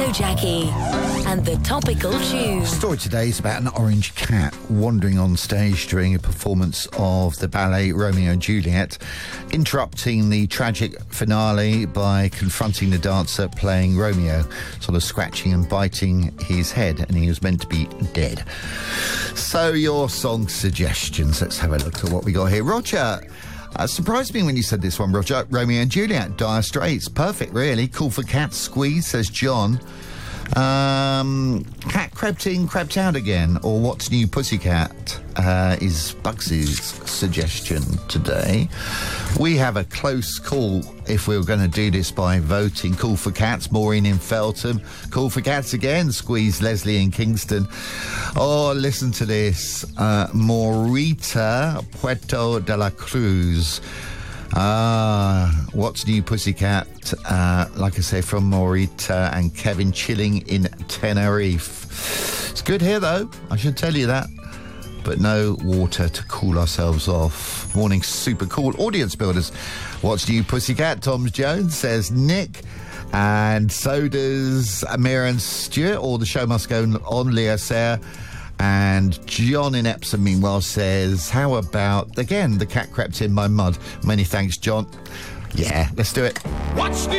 Joe Jackie and the Topical Tune. Story today is about an orange cat wandering on stage during a performance of the ballet Romeo and Juliet, interrupting the tragic finale by confronting the dancer playing Romeo, sort of scratching and biting his head, and he was meant to be dead. So your song suggestions, let's have a look at what we got here. Roger, surprised me when you said this one, Roger. Romeo and Juliet, Dire Straits. Perfect, really. Cool for Cats. Squeeze, says John. Cat crept in, crept out again. Or What's New Pussycat is Bugsy's suggestion today. We have a close call if we were going to do this by voting. Cool for Cats, Maureen in Feltham. Cool for Cats again, Squeeze, Leslie in Kingston. Oh, listen to this. Morita, Puerto de la Cruz. What's New Pussycat? Like I say, from Morita and Kevin chilling in Tenerife. It's good here, though. I should tell you that. But no water to cool ourselves off. Morning, super cool. Audience builders. What's New Pussycat? Tom Jones, says Nick. And so does Amir and Stuart. Or The Show Must Go On, Leo Sayre. And John in Epsom, meanwhile, says, how about, again, The Cat Crept in My Mud. Many thanks, John. Yeah, let's do it. What's new?